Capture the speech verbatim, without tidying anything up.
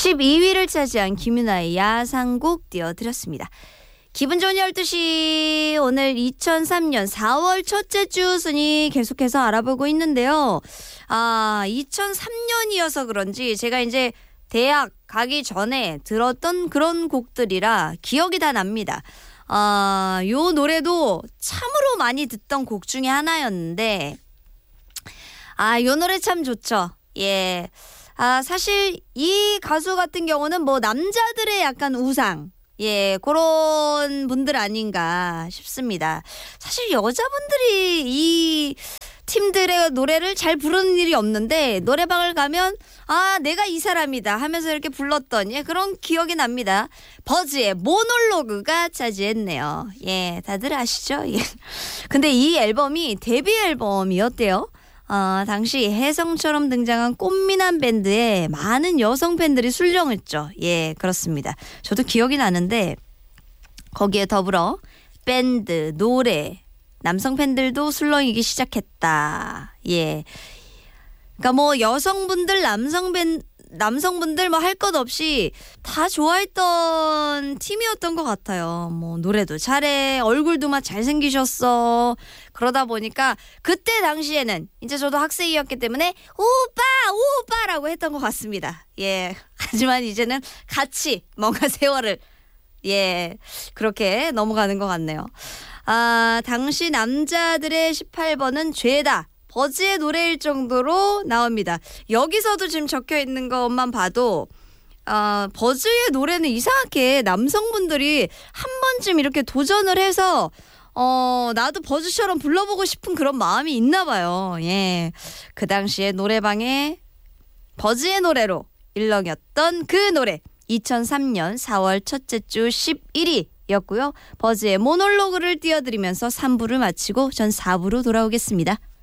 십이 위를 차지한 김윤아의 야상곡 띄워드렸습니다. 기분 좋은 열두 시, 오늘 이천삼 년 사월 첫째 주 순위 계속해서 알아보고 있는데요. 아, 이천삼 년이어서 그런지 제가 이제 대학 가기 전에 들었던 그런 곡들이라 기억이 다 납니다. 아, 요 노래도 참으로 많이 듣던 곡 중에 하나였는데, 아, 요 노래 참 좋죠. 예. 아, 사실 이 가수 같은 경우는 뭐 남자들의 약간 우상, 예, 그런 분들 아닌가 싶습니다. 사실 여자분들이 이 팀들의 노래를 잘 부르는 일이 없는데, 노래방을 가면 아, 내가 이 사람이다 하면서 이렇게 불렀던, 예, 그런 기억이 납니다. 버즈의 모놀로그가 차지했네요. 예, 다들 아시죠? 예. 근데 이 앨범이 데뷔 앨범이었대요. 어, 당시 혜성처럼 등장한 꽃미남 밴드에 많은 여성 팬들이 술렁했죠. 예, 그렇습니다. 저도 기억이 나는데 거기에 더불어 밴드, 노래, 남성 팬들도 술렁이기 시작했다. 예. 그러니까 뭐 여성분들, 남성 밴 남성분들 뭐 할 것 없이 다 좋아했던 팀이었던 것 같아요. 뭐 노래도 잘해, 얼굴도 막 잘생기셨어. 그러다 보니까 그때 당시에는 이제 저도 학생이었기 때문에 오빠 오빠라고 했던 것 같습니다. 예. 하지만 이제는 같이 뭔가 세월을, 예, 그렇게 넘어가는 것 같네요. 아, 당시 남자들의 십팔 번은 죄다, 버즈의 노래일 정도로 나옵니다. 여기서도 지금 적혀 있는 것만 봐도 어, 버즈의 노래는 이상하게 남성분들이 한 번쯤 이렇게 도전을 해서 어, 나도 버즈처럼 불러보고 싶은 그런 마음이 있나 봐요. 예. 그 당시에 노래방에 버즈의 노래로 일렁였던 그 노래, 이천삼 년 사월 첫째 주 십일 위였고요. 버즈의 모놀로그를 띄워드리면서 삼 부를 마치고 전 사 부로 돌아오겠습니다.